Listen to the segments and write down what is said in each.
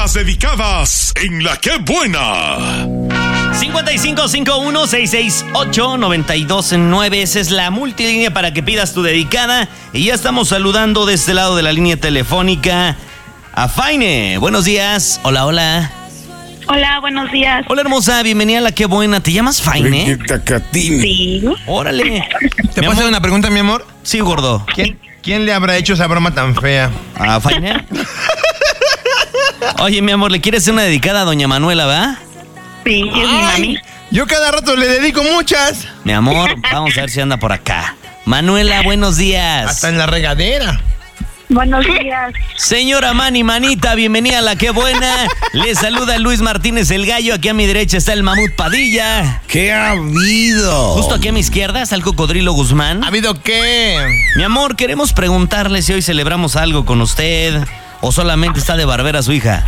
Las dedicadas en La Qué Buena. 5551-668-9209. Esa es la multilínea para que pidas tu dedicada. Y ya estamos saludando de este lado de la línea telefónica a Faine. Buenos días. Hola, hola. Hola, buenos días. Hola, hermosa. Bienvenida a La Qué Buena. ¿Te llamas Faine? Sí. Órale. ¿Te puedo hacer una pregunta, mi amor? Sí, gordo. ¿Quién le habrá hecho esa broma tan fea? ¿A Faine? Oye, mi amor, ¿le quieres hacer una dedicada a doña Manuela, va? Sí, es mi mami. Yo cada rato le dedico muchas. Mi amor, vamos a ver si anda por acá. Manuela, buenos días. Hasta en la regadera. Buenos días. Señora Manita, bienvenida a La Qué Buena. Le saluda Luis Martínez el Gallo. Aquí a mi derecha está el Mamut Padilla. ¿Qué ha habido? Justo aquí a mi izquierda está el Cocodrilo Guzmán. ¿Ha habido qué? Mi amor, queremos preguntarle si hoy celebramos algo con usted o solamente está de barbera su hija.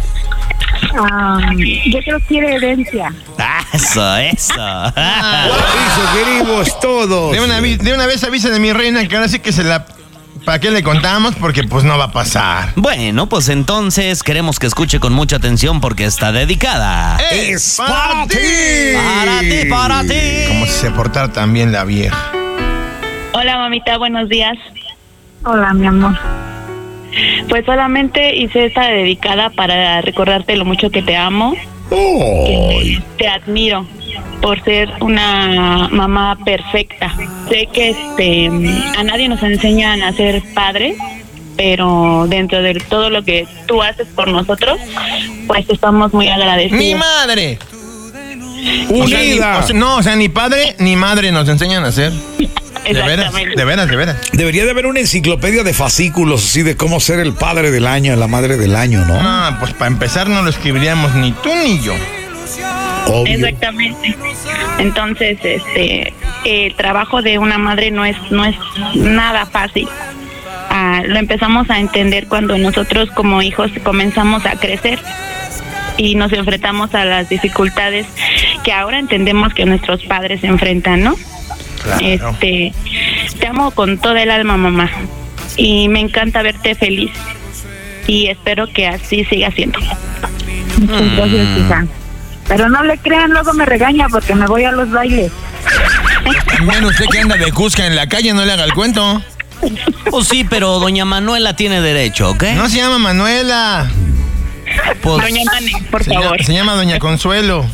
Yo creo que quiere herencia. Eso. Eso queremos todos. De una vez avisa de mi reina que ahora sí que ¿para qué le contamos? Porque pues no va a pasar. Bueno, pues entonces queremos que escuche con mucha atención porque está dedicada. ¡Es para ti! Para ti. Como si se portara tan bien la vieja. Hola, mamita, buenos días. Hola, mi amor. Pues solamente hice esta dedicada para recordarte lo mucho que te amo. Que te admiro por ser una mamá perfecta. Sé que a nadie nos enseñan a ser padres, pero dentro de todo lo que tú haces por nosotros, pues estamos muy agradecidos. ¡Mi madre! Unida. O sea, ni padre ni madre nos enseñan a hacer. Exactamente. De veras. Debería de haber una enciclopedia de fascículos así de cómo ser el padre del año, la madre del año, ¿no? Pues para empezar no lo escribiríamos ni tú ni yo. Obvio. Exactamente. Entonces, el trabajo de una madre no es nada fácil. Lo empezamos a entender cuando nosotros como hijos comenzamos a crecer y nos enfrentamos a las dificultades que ahora entendemos que nuestros padres se enfrentan, ¿no? Claro. Te amo con toda el alma, mamá, y me encanta verte feliz y espero que así siga siendo. Muchas gracias, hija. Pero no le crean, luego me regaña porque me voy a los bailes. También usted que anda de Cusca en la calle, no le haga el cuento. Pues sí, pero doña Manuela tiene derecho, ¿ok? No se llama Manuela. Pues, Doña Mane, por favor. Se llama Doña Consuelo.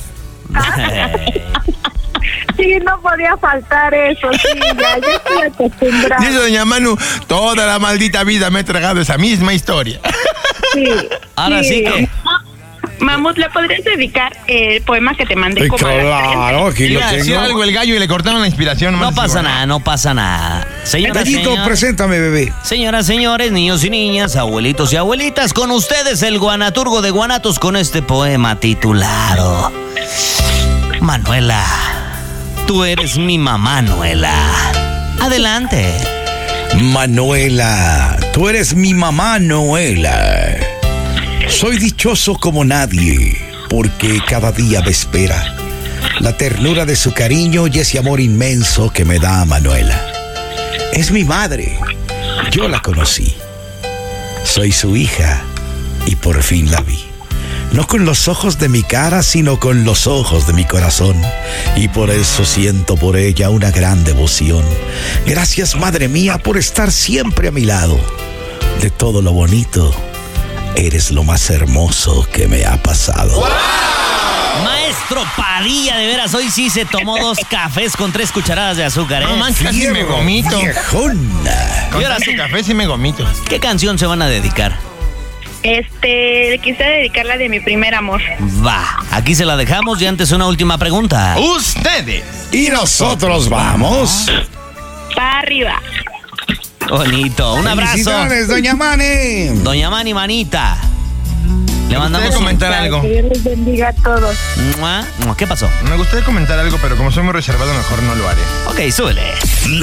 Sí, no podía faltar eso, sí, ya estoy acostumbrada. Dice doña Manu, toda la maldita vida me he tragado esa misma historia. Sí. ahora sí que... Mamut, ¿le podrías dedicar el poema que te mandé como a las Claro, aquí lo Iba a decir tengo. algo el gallo y le cortaron la inspiración. No pasa nada. Señoras, Gallito, preséntame, bebé. señoras, señores, niños y niñas, abuelitos y abuelitas, con ustedes el guanaturgo de Guanatos con este poema titulado Manuela, tú eres mi mamá, Manuela. Adelante. Manuela, tú eres mi mamá, Noela. Soy dichoso como nadie, porque cada día me espera la ternura de su cariño y ese amor inmenso que me da Manuela. Es mi madre, yo la conocí. Soy su hija y por fin la vi. No con los ojos de mi cara, sino con los ojos de mi corazón. Y por eso siento por ella una gran devoción. Gracias, madre mía, por estar siempre a mi lado. De todo lo bonito, eres lo más hermoso que me ha pasado. ¡Wow! Maestro Padilla, de veras, hoy sí se tomó 2 cafés con 3 cucharadas de azúcar, ¿eh? No manches, casi me gomito. Viejona. Con tanto café sí me gomito. ¿Qué canción se van a dedicar? Quisiera dedicarla de mi primer amor. Va, aquí se la dejamos y antes una última pregunta. Ustedes. Y nosotros vamos. Para arriba. Bonito, un abrazo. Felicidades, doña Mane. Doña Mani Manita. Le Me mandamos gustaría comentar algo. Que Dios les bendiga a todos. ¿Qué pasó? Me gustaría comentar algo, pero como soy muy reservado, mejor no lo haré. Ok, súbele.